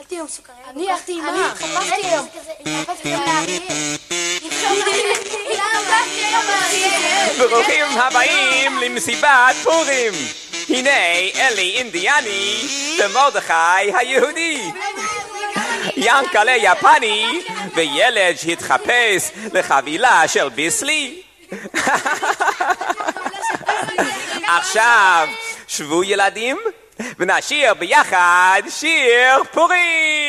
לקחתי היום סוכריה. אני הלכתי עם מה? חפשתי היום. ברוכים הבאים למסיבת פורים. הנה אלי אינדיאני ומרדכי היהודי, ינקלה יפני וילד שהתחפש לחבילה של ביסלי. עכשיו שבו ילדים ונשיר ביחד שיר פורים.